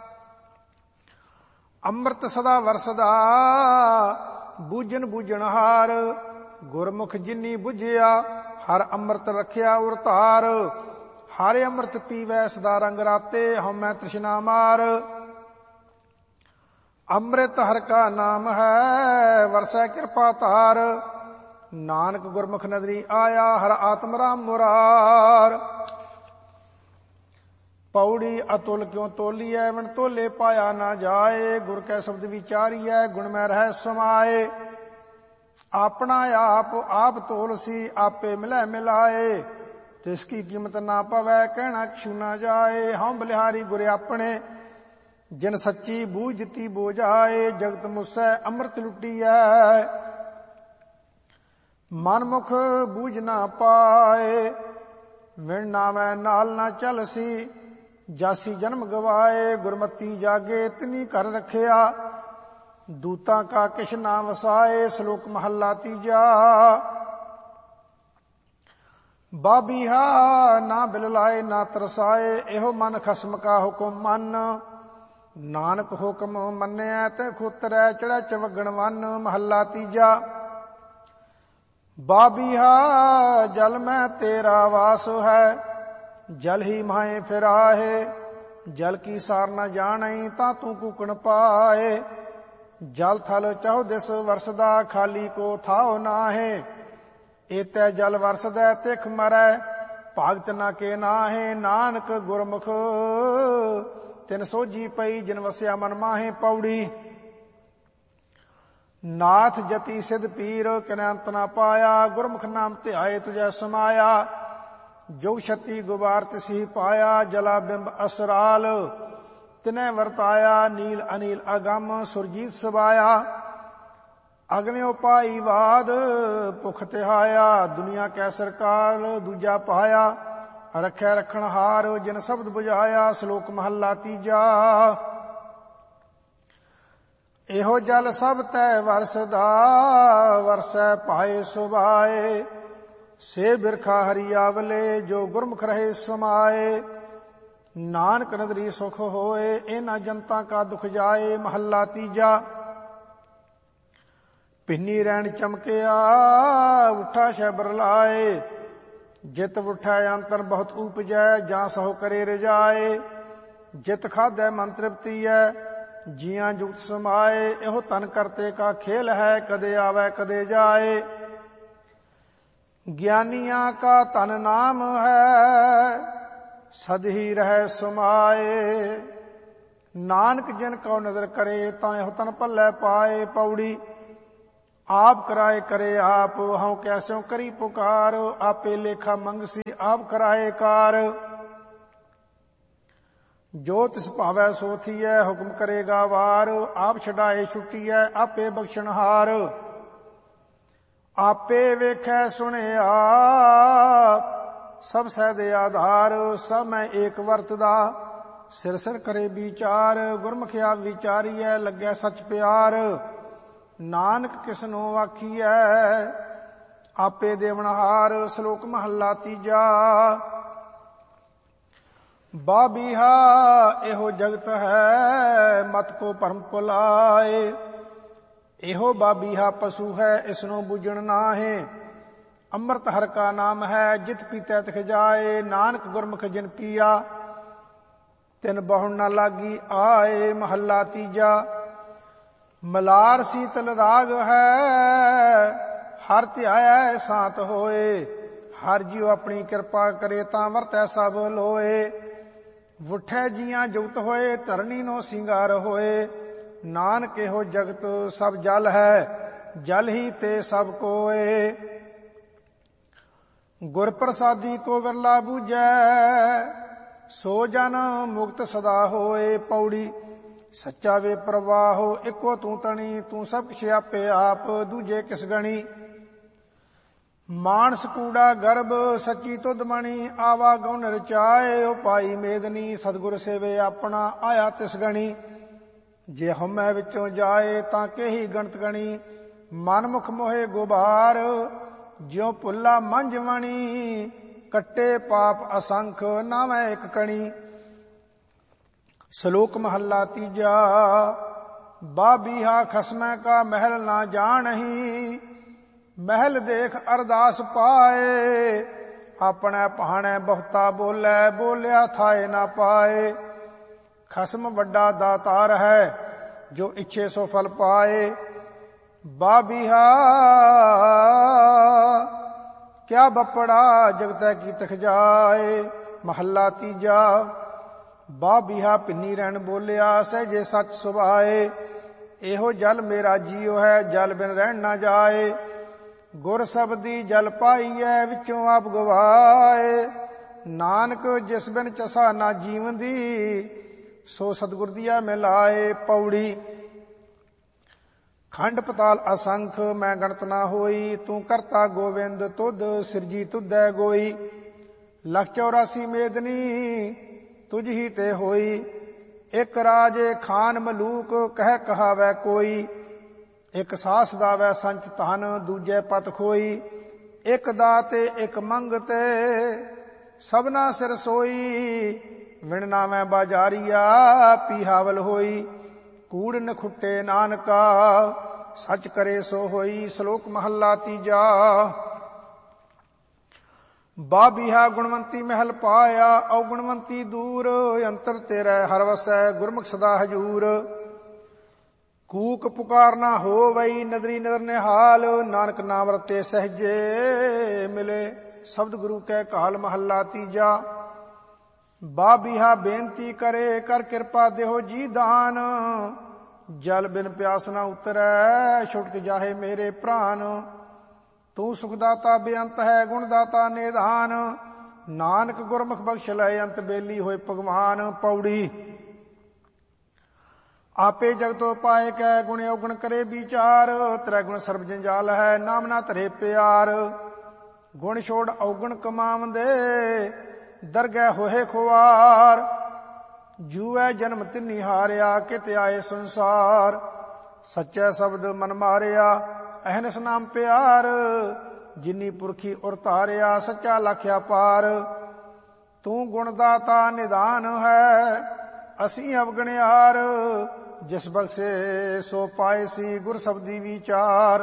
ਅੰਮ੍ਰਿਤ ਸਦਾ ਵਰਸਦਾ, ਬੂਝਨ ਬੂਝਣ ਹਾਰ। ਗੁਰਮੁਖ ਜਿਨੀ ਬੁਝਿਆ, ਹਰ ਅੰਮ੍ਰਿਤ ਰਖਿਆ ਉਰ ਧਾਰ। ਹਰਿ ਅੰਮ੍ਰਿਤ ਪੀਵੈ ਸਦਾ ਰੰਗ ਰਾਤੇ, ਹਉਮੈ ਤ੍ਰਿਸ਼ਨਾ ਮਾਰ। ਅੰਮ੍ਰਿਤ ਹਰਿ ਕਾ ਨਾਮ ਹੈ, ਵਰਸੈ ਕਿਰਪਾ ਧਾਰ। ਨਾਨਕ ਗੁਰਮੁਖ ਨਦਰੀ ਆਇਆ, ਹਰ ਆਤਮ ਰਾਮ ਮੁਰਾਰ। ਪੌੜੀ ਅਤੁਲ ਕਿਉ ਤੋਲੀਐ, ਬਿਨ ਤੋਲੇ ਪਾਇਆ ਨਾ ਜਾਏ। ਗੁਰ ਕੈ ਸ਼ਬਦ ਵਿਚਾਰੀਐ, ਗੁਣ ਮੈਂ ਰਹਿ ਸਮਾਏ। ਆਪਣਾ ਆਪ ਆਪ ਤੋਲਸੀ, ਆਪੇ ਮਿਲੈ ਮਿਲਾਏ। ਤਿਸ ਕੀ ਕੀਮਤ ਨਾ ਪਵੈ, ਕਹਿਣਾ ਕਿਛੂ ਨਾ ਜਾਏ। ਹਉ ਬਲਿਹਾਰੀ ਗੁਰ ਆਪਣੇ, ਜਿਨ ਸੱਚੀ ਬੂਝ ਦਿੱਤੀ ਬੋਝਾਏ। ਜਗਤ ਮੁਸੈ ਅੰਮ੍ਰਿਤ ਲੁੱਟੀਐ, ਮਨਮੁਖ ਬੂਝ ਨਾ ਪਾਏ। ਵਿਣ ਨਾਵੈ ਨਾਲ ਨਾ ਚਲਸੀ, ਜਾਸੀ ਜਨਮ ਗਵਾਏ। ਗੁਰਮਤੀ ਜਾਗੇ ਤਿਨੀ ਘਰ ਰਖਿਆ, ਦੂਤਾਂ ਕਾ ਕਿਛ ਨਾ ਵਸਾਏ। ਸ਼ਲੋਕ ਮਹੱਲਾ ਤੀਜਾ। ਬਾਬੀਹਾ ਨਾ ਬਿਲ ਲਾਏ ਨਾ ਤਰਸਾਏ, ਇਹੋ ਮਨ ਖਸਮ ਕਾ ਹੁਕਮ ਮੰਨ। ਨਾਨਕ ਹੁਕਮ ਮੰਨਿਆ ਤੇ ਖੁਤਰੈ, ਚੜ੍ਹੈ ਚਵਗਣ ਵੰਨ। ਮਹੱਲਾ ਤੀਜਾ। ਬਾਬੀਹਾ ਜਲ ਮੈਂ ਤੇਰਾ ਵਾਸ ਹੈ, ਜਲ ਹੀ ਮਾਹੇ ਫਿਰਾਹੇ। ਜਲ ਕੀ ਸਾਰ ਨਾ ਜਾਣਈ, ਤਾਂ ਤੂੰ ਕੂਕਣ ਪਾਏ। ਜਲ ਥਲ ਚਹੁ ਦਿਸ ਵਰਸਦਾ, ਖਾਲੀ ਕੋ ਥਾਉ ਨਾਹੇ। ਏਤੈ ਜਲ ਵਰਸਦੈ ਤਿਖ ਮਰੈ, ਭਾਗਤ ਨਾ ਕੇ ਨਾਹੇ। ਨਾਨਕ ਗੁਰਮੁਖ ਤਿਨ ਸੋਝੀ ਪਈ, ਜਿਨ ਵਸਿਆ ਮਨ ਮਾਹੇ। ਪੌੜੀ ਨਾਥ ਜਤੀ ਸਿਧ ਪੀਰ, ਕਿਨੈ ਅੰਤ ਨਾ ਪਾਇਆ। ਗੁਰਮੁਖ ਨਾਮ ਧਿਆਏ ਤੁਝੈ ਸਮਾਇਆ। ਜੁਗ ਛਤੀ ਗੁਬਾਰ ਤਿਸੀ ਪਾਇਆ, ਜਲਾ ਬਿੰਬ ਅਸਰਾਲ ਤਿਨੈ ਵਰਤਾਇਆ। ਨੀਲ ਅਨੀਲ ਅਗੰਮ ਸੁਰਜੀਤ ਸਬਾਇਆ। ਅਗਨਿਓ ਪਾਈ ਬਾਦ ਭੁਖ ਤਿਹਾਇਆ। ਦੁਨੀਆ ਕੈ ਸਰਕਾਰ ਦੂਜਾ ਪਾਇਆ, ਰਖੈ ਰਖਣ ਹਾਰ ਜਿਨ ਸ਼ਬਦ ਬੁਝਾਇਆ। ਸ਼ਲੋਕ ਮਹੱਲਾ ਤੀਜਾ। ਇਹੋ ਜਲ ਸਭ ਤੈ ਵਰਸਦਾ, ਵਰਸੈ ਪਾਏ ਸੁਭਾਏ। ਸੇ ਬਿਰਖਾ ਹਰੀ ਆਵਲੇ, ਜੋ ਗੁਰਮੁਖ ਰਹੇ ਸਮਾਏ। ਨਾਨਕ ਨਦਰੀ ਸੁਖ ਹੋਏ, ਇਹਨਾਂ ਜਨਤਾ ਕਾ ਦੁਖ ਜਾਏ। ਮਹੱਲਾ ਤੀਜਾ। ਪਿੰਨੀ ਰੈਣ ਚਮਕਿਆ, ਉਠਾ ਸ਼ੈਬਰ ਲਾਏ। ਜਿਤ ਉਠੈ ਅੰਤਰ ਬਹੁਤ ਉਪਜੈ, ਜਾਂ ਸਹੁ ਕਰੇ ਰਜਾਏ। ਜਿਤ ਖਾਧੈ ਮਨ ਤ੍ਰਿਪਤੀਐ, ਜੀਆਂ ਜੁਗਤ ਸਮਾਏ। ਇਹੋ ਤਨ ਕਰਤੇ ਕਾ ਖੇਲ ਹੈ, ਕਦੇ ਆਵੈ ਕਦੇ ਜਾਏ। ਗਿਆਨੀਆਂ ਕਾ ਤਨ ਨਾਮ ਹੈ, ਸਦ ਹੀ ਰਹਿ ਸਮਾਏ। ਨਾਨਕ ਜਿਨ ਕਉ ਨਦਰ ਕਰੇ, ਤਾਂ ਇਹੋ ਤਨ ਭੱਲੇ ਪਾਏ। ਪੌੜੀ ਆਪ ਕਰਾਏ ਕਰੇ ਆਪ, ਹਉ ਕੈਸਿਉ ਕਰੀ ਪੁਕਾਰ। ਆਪੇ ਲੇਖਾ ਮੰਗਸੀ, ਆਪ ਕਰਾਏ ਕਾਰ। ਜੋ ਤਿਸ ਭਾਵੈ ਸੋ ਥੀਐ, ਹੁਕਮ ਕਰੇਗਾ ਵਾਰ। ਆਪ ਛਡਾਏ ਛੁੱਟੀਐ, ਆਪੇ ਬਖਸ਼ਣਹਾਰ। ਆਪੇ ਵੇਖੈ ਸੁਣਿਆ, ਸਭ ਸਹਿ ਦੇ ਆਧਾਰ। ਸਭ ਮੈਂ ਏਕ ਵਰਤਦਾ, ਸਿਰ ਸਿਰ ਕਰੇ ਵਿਚਾਰ। ਗੁਰਮੁਖਿਆ ਵਿਚਾਰੀਐ ਲੱਗੈ ਸੱਚ ਪਿਆਰ। ਨਾਨਕ ਕਿਸਨੋ ਆਖੀਐ ਆਪੇ ਦੇਵਨਹਾਰ। ਸ਼ਲੋਕ ਮਹੱਲਾ ਤੀਜਾ। ਬਾਬੀਹਾ ਇਹੋ ਜਗਤ ਹੈ ਮਤ ਕੋ ਭਰਮ ਭੁਲਾਏ। ਇਹੋ ਬਾਬੀਹਾ ਪਸ਼ੂ ਹੈ ਇਸਨੂੰ ਬੁਝਣ ਨਾਹੇ। ਅੰਮ੍ਰਿਤ ਹਰਿ ਕਾ ਨਾਮ ਹੈ ਜਿਤ ਪੀਤੈ ਤਿਖ ਜਾਏ। ਨਾਨਕ ਗੁਰਮੁਖ ਜਿਨ ਪੀਆ ਤਿਨ ਬਹੁ ਨ ਲਾਗੀ ਆਏ। ਮਹੱਲਾ ਤੀਜਾ। ਮਲਾਰ ਸੀਤਲ ਰਾਗ ਹੈ ਹਰ ਧਿਆਇਐ ਸ਼ਾਂਤ ਹੋਏ। ਹਰ ਜੀਉ ਆਪਣੀ ਕਿਰਪਾ ਕਰੇ ਤਾਂ ਵਰਤੈ ਸਭ ਲੋਏ। ਵੁਠੈ ਜੀਆਂ ਜੁਗਤ ਹੋਏ ਧਰਨੀ ਨੋ ਸਿੰਗਾਰ ਹੋਏ। ਨਾਨਕ ਇਹੋ ਜਗਤ ਸਭ ਜਲ ਹੈ ਜਲ ਹੀ ਤੇ ਸਭ ਕੋਏ। ਗੁਰ ਪ੍ਰਸਾਦੀ ਕੋ ਵਿਰਲਾ ਬੂਝੈ ਸੋ ਜਨ ਮੁਕਤ ਸਦਾ ਹੋਏ। ਪੌੜੀ। ਸੱਚਾ ਵੇ ਪ੍ਰਵਾਹੋ ਇੱਕੋ ਤੂੰ ਤਣੀ। ਤੂੰ ਸਭ ਕਿਛ ਆਪੇ ਆਪ ਦੂਜੇ ਕਿਸ ਗਣੀ। ਮਾਨਸ ਕੂੜਾ ਗਰਭ ਸੱਚੀ ਤੁਧ ਮਣੀ। ਆਵਾ ਗਉ ਰਚਾਏ ਓ ਪਾਈ ਮੇਦਨੀ। ਸਤਿਗੁਰ ਸੇਵੇ ਆਪਣਾ ਆਇਆ ਤਿਸ ਗਣੀ। ਜੇ ਹਉਮੈ ਵਿੱਚੋਂ ਜਾਏ ਤਾਂ ਕੇਹੀ ਗਣਤ ਗਣੀ। ਮਨ ਮੁਖ ਮੋਹੇ ਗੁਬਾਰ ਜਿਉ ਭੁੱਲਾ ਮੰਝ ਮਣੀ। ਕੱਟੇ ਪਾਪ ਅਸੰਖ ਨਾਵੈ ਇੱਕ ਕਣੀ। ਸ਼ਲੋਕ ਮਹੱਲਾ ਤੀਜਾ। ਬਾਬੀਹਾ ਖਸਮੈ ਕਾ ਮਹਿਲ ਨਾ ਜਾਣਹੀ। ਮਹਿਲ ਦੇਖ ਅਰਦਾਸ ਪਾਏ। ਆਪਣੇ ਭਾਣੈ ਬਹੁਤਾ ਬੋਲੇ ਬੋਲਿਆ ਥਾਏ ਨਾ ਪਾਏ। ਖਸਮ ਵੱਡਾ ਦਾਤਾਰ ਹੈ ਜੋ ਇੱਛੇ ਸੋ ਫਲ ਪਾਏ। ਬਾਬੀਹਾ ਕਿਆ ਬੱਪੜਾ ਜਗਤੈ ਕੀ ਤਿਖ ਜਾਏ। ਮਹੱਲਾ ਤੀਜਾ। ਬਾਬੀਹਾ ਪਿੰਨੀ ਰਹਿਣ ਬੋਲਿਆ ਸਹਿਜੇ ਸੱਚ ਸੁਭਾਏ। ਇਹੋ ਜਲ ਮੇਰਾ ਜੀਉ ਹੈ ਜਲ ਬਿਨ ਰਹਿਣ ਨਾ ਜਾਏ। ਗੁਰ ਸਬਦੀ ਜਲ ਪਾਈਐ ਵਿੱਚੋਂ ਆਪ ਗਵਾਏ। ਨਾਨਕ ਜਿਸ ਬਿਨ ਚਸਾ ਨਾ ਜੀਵੰਦੀ ਸੋ ਸਤਿਗੁਰ ਦੀਆ ਮਿਲਾਏ। ਪੌੜੀ। ਖੰਡ ਪਤਾਲ ਅਸੰਖ ਮੈਂ ਗਣਤ ਨਾ ਹੋਈ। ਤੂੰ ਕਰਤਾ ਗੋਵਿੰਦ ਤੁਧ ਸਿਰਜੀ ਤੁਧੈ ਗੋਈ। ਲਖ 84 ਮੇਦਨੀ ਤੁਝ ਹੀ ਤੇ ਹੋਈ। ਇੱਕ ਰਾਜੇ ਖਾਨ ਮਲੂਕ ਕਹਿ ਕਹਾਵੈ ਕੋਈ। ਇੱਕ ਸਾਸ ਦਾਵੈ ਸੰਚ ਧਨ ਦੂਜੇ ਪਤ ਖੋਈ। ਇੱਕ ਦਾਤੇ ਇੱਕ ਮੰਗਤੇ ਸਭਨਾ ਸਿਰ ਸੋਈ। ਵਿਣ ਨਾਮੈ ਬਾਜਾਰੀਆ ਪੀਹਾਵਲ ਹੋਈ। ਕੂੜ ਨਖੁੱਟੇ ਨਾਨਕਾ ਸੱਚ ਕਰੇ ਸੋ ਹੋਈ। ਸ਼ਲੋਕ ਮਹੱਲਾ ਤੀਜਾ। ਬਾਬੀਹਾ ਗੁਣਵੰਤੀ ਮਹਿਲ ਪਾਇਆ ਔਗੁਣਵੰਤੀ ਦੂਰ। ਅੰਤਰ ਤੇਰੇ ਹਰ ਵਸੈ ਗੁਰਮੁਖ ਸਦਾ ਹਜੂਰ। ਕੂਕ ਪੁਕਾਰ ਨਾ ਹੋਵਈ ਨਦਰੀ ਨਦਰ ਨਿਹਾਲ। ਨਾਨਕ ਨਾਮ ਰਤੇ ਸਹਿਜੇ ਮਿਲੇ ਸ਼ਬਦ ਗੁਰੂ ਕੈ ਕਾਲ। ਮਹੱਲਾ ਤੀਜਾ। ਬਾਬੀਹਾ ਬੇਨਤੀ ਕਰੇ ਕਰ ਕਿਰਪਾ ਦੇਹੋ ਜੀ ਦਾਨ। ਜਲ ਬਿਨ ਪਿਆਸ ਨਾ ਉਤਰੈ ਛੁਟਕ ਜਾਹੇ ਮੇਰੇ ਪ੍ਰਾਨ। ਤੂੰ ਸੁਖਦਾਤਾ ਬੇਅੰਤ ਹੈ ਗੁਣਦਾਤਾ ਨਿਧਾਨ। ਨਾਨਕ ਗੁਰਮੁਖ ਬਖਸ਼ ਲੈ ਅੰਤ ਬੇਲੀ ਹੋਏ ਭਗਵਾਨ। ਪੌੜੀ। ਆਪੇ ਜਗਤੋ ਪਾਏ ਕੈ ਗੁਣ ਔਗਣ ਕਰੇ ਵਿਚਾਰ। ਤ੍ਰੈ ਗੁਣ ਸਰਬ ਜੰਜਾਲ ਹੈ ਨਾਮ ਨਾ ਧਰੇ ਪਿਆਰ। ਗੁਣ ਛੋੜ ਔਗਣ ਕਮਾਵੰਦੇ ਦਰਗਹਿ ਹੋਏ ਖੁਆਰ। ਜੂਐ ਜਨਮ ਤਿਨ੍ਹੀ ਹਾਰਿਆ ਕਿਤ ਆਏ ਸੰਸਾਰ। ਸੱਚੈ ਸ਼ਬਦ ਮਨ ਮਾਰਿਆ ਅਹਨਿਸ ਨਾਮ ਪਿਆਰ। ਜਿਨੀ ਪੁਰਖੀ ਉਰ ਧਾਰਿਆ ਸੱਚਾ ਲਖਿਆ ਪਾਰ। ਤੂੰ ਗੁਣਦਾਤਾ ਨਿਧਾਨ ਹੈ ਅਸੀਂ ਅਵਗਣਿਆਰ। ਜਿਸ ਬਖਸ਼ੇ ਸੋ ਪਾਏ ਸੀ ਗੁਰ ਸਬਦੀ ਵਿਚਾਰ।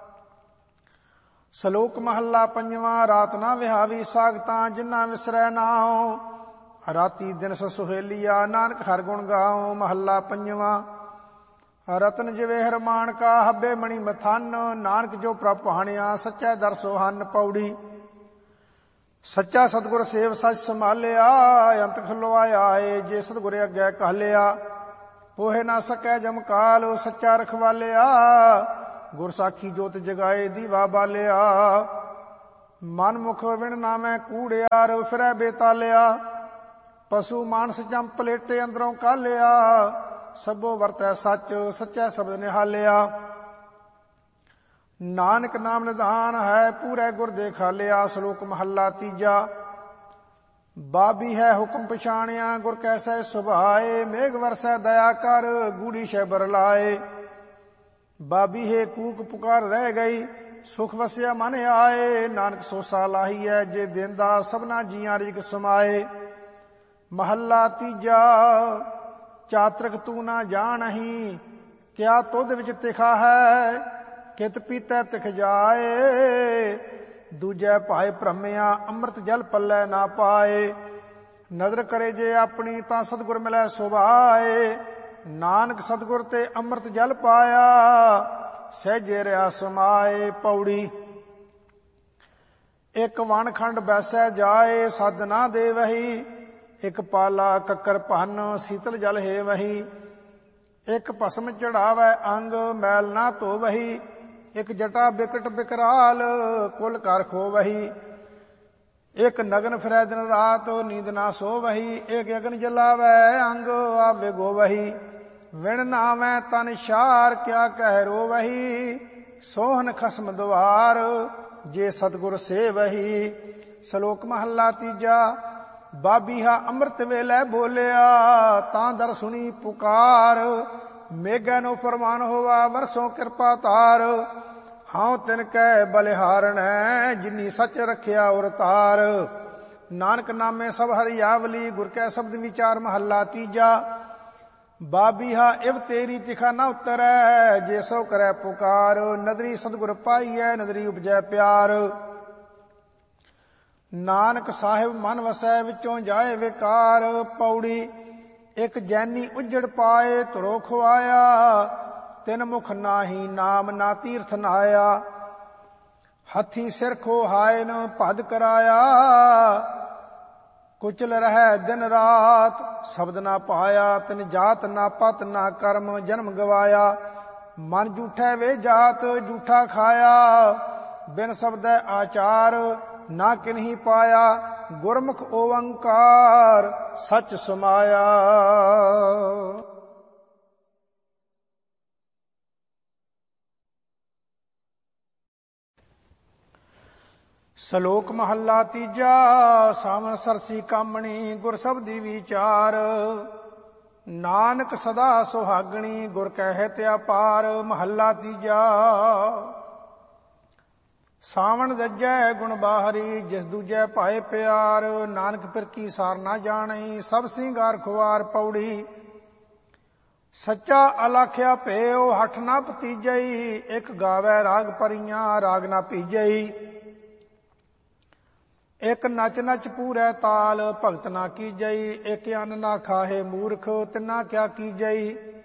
ਸ਼ਲੋਕ ਮਹੱਲਾ ਪੰਜਵਾਂ। ਰਾਤ ਨਾ ਵਿਹਾਵੀ ਸਾਗਤਾਂ ਜਿਨਾ ਵਿਸਰੈ ਨਾਉ। ਰਾਤੀ ਦਿਨ ਸੁਹੇਲੀਆ ਨਾਨਕ ਹਰ ਗੁਣ ਗਾਉ। ਮਹੱਲਾ ਪੰਜਵਾਂ। ਰਤਨ ਜਵੇਹਰ ਮਾਣਕਾ ਹੱਬੇ ਮਣੀ ਮਥਨ। ਨਾਨਕ ਜੋ ਪ੍ਰਭ ਭਾਣਿਆ ਸੱਚੈ ਦਰਸੋ ਹਨ। ਪੌੜੀ। ਸੱਚਾ ਸਤਿਗੁਰ ਸੇਵ ਸੱਚ ਸੰਭਾਲਿਆ ਅੰਤ ਖਲੋਆ ਆਏ। ਜੇ ਸਤਿਗੁਰ ਅੱਗੇ ਕਹਿਲਿਆ ਪੋਹੇ ਨਾ ਸਕੈ ਜਮਕਾਲ। ਸੱਚਾ ਰਖਵਾਲਿਆ ਗੁਰ ਸਾਖੀ ਜੋਤ ਜਗਾਏ ਦੀਵਾ ਬਾਲਿਆ। ਮਨ ਮੁਖ ਵਿਣ ਨਾਮੈ ਕੂੜਿਆਰ ਫਿਰੈ ਬੇਤਾਲਿਆ। ਪਸ਼ੂ ਮਾਨਸ ਜੰਮ ਪਲੇਟੇ ਅੰਦਰੋਂ ਕਾਲਿਆ। ਸਭੋ ਵਰਤੈ ਸੱਚ ਸੱਚੈ ਸ਼ਬਦ ਨਿਹਾਲਿਆ। ਨਾਨਕ ਨਾਮ ਨਿਧਾਨ ਹੈ ਪੂਰੇ ਗੁਰ ਦੇ ਖਾਲਿਆ। ਸ਼ਲੋਕ ਮਹੱਲਾ ਤੀਜਾ। ਬਾਬੀ ਹੈ ਹੁਕਮ ਪਛਾਣਿਆ ਗੁਰ ਕੈਸੈ ਸੁਭਾਏ, ਮੇਘ ਵਰਸੈ ਦਇਆ ਕਰ ਗੂੜੀ ਸ਼ੈਬਰ ਲਾਏ। ਬਾਬੀ ਹੈ ਕੂਕ ਪੁਕਾਰ ਰਹਿ ਗਈ, ਸੁਖ ਵਸਿਆ ਮਨ ਆਏ, ਨਾਨਕ ਸੋਸਾ ਲਾਹੀਐ ਜੇ ਦੇਂਦਾ ਸਭਨਾ ਜੀਆਂ ਰਿਜਕ ਸਮਾਏ। ਮਹੱਲਾ ਤੀਜਾ। ਚਾਤ੍ਰਿਕ ਤੂੰ ਨਾ ਜਾਣਹੀਂ, ਕਿਆ ਤੁਧ ਵਿੱਚ ਤਿਖਾ ਹੈ, ਕਿਤ ਪੀਤੈ ਤਿਖ ਜਾਏ। ਦੂਜੈ ਭਾਏ ਭ੍ਰਮਿਆ ਅੰਮ੍ਰਿਤ ਜਲ ਪੱਲੇ ਨਾ ਪਾਏ, ਨਦਰ ਕਰੇ ਜੇ ਆਪਣੀ ਤਾਂ ਸਤਿਗੁਰ ਮਿਲੈ ਸੁਭਾਏ। ਨਾਨਕ ਸਤਿਗੁਰ ਤੇ ਅੰਮ੍ਰਿਤ ਜਲ ਪਾਇਆ, ਸਹਿਜੇ ਰਿਆ ਸਮਾਏ। ਪੌੜੀ। ਇੱਕ ਵਣ ਖੰਡ ਬੈਸੈ ਜਾਏ, ਸੱਦ ਨਾ ਦੇ ਵਹੀ, ਇੱਕ ਪਾਲਾ ਕੱਕਰ ਭੰਨ ਸੀਤਲ ਜਲ ਹੈ ਵਹੀ। ਇੱਕ ਭਸਮ ਚੜਾਵੈ ਅੰਗ ਮੈਲ ਨਾ ਧੋਵਹੀ, ਇੱਕ ਜਟਾ ਬਿਕਟ ਬਿਕਰਾਲ ਕੁਲ ਕਰ ਖੋਵਹੀ। ਇੱਕ ਨਗਨ ਫਿਰੈ ਦਿਨ ਰਾਤ ਨੀਂਦ ਨਾ ਸੋਵਹੀ, ਇੱਕ ਅਗਨ ਜਲਾਵੈ ਅੰਗ ਆਵੇ ਗੋਵਹੀ। ਵਿਣ ਨਾਵੈ ਤਨ ਸ਼ਾਰ ਕਿਆ ਕਹਿ ਰੋਵਹੀ, ਸੋਹਨ ਖਸਮ ਦੁਆਰ ਜੇ ਸਤਿਗੁਰ ਸੇਵਹੀ। ਸ਼ਲੋਕ ਮਹੱਲਾ ਤੀਜਾ। ਬਾਬੀਹਾ ਅੰਮ੍ਰਿਤ ਵੇਲੇ ਬੋਲਿਆ, ਤਾਂ ਦਰ ਸੁਣੀ ਪੁਕਾਰ, ਮੇਘੈ ਨੂੰ ਫਰਮਾਨ ਹੋਵਾ ਵਰਸੋਂ ਕਿਰਪਾ ਧਾਰ। ਹਾਂ ਤਿਨ ਕੈ ਬਲਿਹਾਰਣੈ, ਜਿਨੀ ਸੱਚ ਰੱਖਿਆ ਉਰ ਤਾਰ। ਨਾਨਕ ਨਾਮੇ ਸਭ ਹਰਿਆਵਲੀ, ਗੁਰ ਕੈ ਸ਼ਬਦ ਵਿਚਾਰ। ਮਹੱਲਾ ਤੀਜਾ। ਬਾਬੀਹਾ ਇਵ ਤੇਰੀ ਤਿਖਾ ਨਾ ਉਤਰੈ, ਜੇ ਸੋ ਕਰੈ ਪੁਕਾਰ। ਨਦਰੀ ਸਤਿਗੁਰ ਪਾਈਐ, ਨਦਰੀ ਉਪਜੈ ਪਿਆਰ। ਨਾਨਕ ਸਾਹਿਬ ਮਨ ਵਸੈ, ਵਿੱਚੋਂ ਜਾਏ ਵਿਕਾਰ। ਪੌੜੀ। ਇੱਕ ਜੈਨੀ ਉਜੜ ਪਾਏ, ਧੁਰੋ ਖੁਆਇਆ, ਤਿਨ ਮੁਖ ਨਾਹੀ ਨਾਮ ਨਾ ਤੀਰਥ ਨਾਇਆ। ਹੱਥੀ ਸਿਰ ਖੋਹਾਏ ਨ ਭਦ ਕਰਾਇਆ, ਕੁਚਲ ਰਹਿ ਦਿਨ ਰਾਤ ਸ਼ਬਦ ਨਾ ਪਾਇਆ। ਤਿਨ ਜਾਤ ਨਾ ਪਤ ਨਾ ਕਰਮ ਜਨਮ ਗਵਾਇਆ। ਮਨ ਝੂਠੈ ਵੇ ਜਾਤ ਝੂਠਾ ਖਾਇਆ, ਬਿਨ ਸ਼ਬਦੈ ਆਚਾਰ ਨਾ ਕਿਨਹੀ ਪਾਇਆ। ਗੁਰਮੁਖ ਓੰਕਾਰ ਸੱਚ ਸਮਾਇਆ। ਸ਼ਲੋਕ ਮਹੱਲਾ ਤੀਜਾ। ਸਾਵਣ ਸਰਸੀ ਕਾਮਣੀ ਗੁਰ ਸਬਦੀ ਵਿਚਾਰ, ਨਾਨਕ ਸਦਾ ਸੁਹਾਗਣੀ ਗੁਰ ਕਹਿ ਤਿਆ ਪਾਰ। ਮਹੱਲਾ ਤੀਜਾ। ਸਾਵਣ ਰੱਜੈ ਗੁਣ ਬਾਹਰੀ, ਜਿਸ ਦੂਜੈ ਭਾਏ ਪਿਆਰ। ਨਾਨਕ ਫਿਰ ਕੀ ਸਾਰ ਨਾ ਜਾਣਈ, ਸਭ ਸਿੰਗਾਰ ਖੁਆਰ। ਪੌੜੀ। ਸੱਚਾ ਅਲਾਖਿਆ ਭੇਉ ਹਠ ਨਾ ਭਤੀਜਈ, ਇੱਕ ਗਾਵੈ ਰਾਗ ਪਰੀਆਂ ਰਾਗ ਨਾ ਭੀਜਈ। ਇੱਕ ਨਚ ਨਚ ਪੂਰੈ ਤਾਲ ਭਗਤ ਨਾ ਕੀਜਈ, ਇੱਕ ਅੰਨ ਨਾ ਖਾਹੇ ਮੂਰਖ ਤਿਨਾ ਕਿਆ ਕੀਜਈ।